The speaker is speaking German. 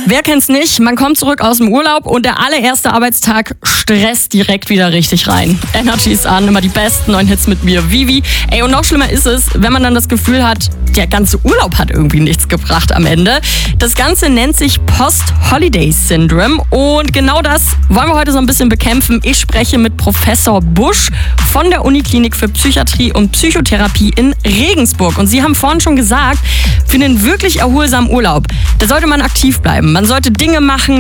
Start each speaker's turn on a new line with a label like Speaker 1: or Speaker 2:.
Speaker 1: Wer kennt's nicht? Man kommt zurück aus dem Urlaub und der allererste Arbeitstag stresst direkt wieder richtig rein. Energy ist an, immer die besten neuen Hits mit mir, Vivi. Ey, und noch schlimmer ist es, wenn man dann das Gefühl hat, der ganze Urlaub hat irgendwie nichts gebracht am Ende. Das Ganze nennt sich Post-Holiday-Syndrome und genau das wollen wir heute so ein bisschen bekämpfen. Ich spreche mit Professor Busch von der Uniklinik für Psychiatrie und Psychotherapie in Regensburg. Und Sie haben vorhin schon gesagt, für einen wirklich erholsamen Urlaub, da sollte man aktiv bleiben. Man sollte Dinge machen,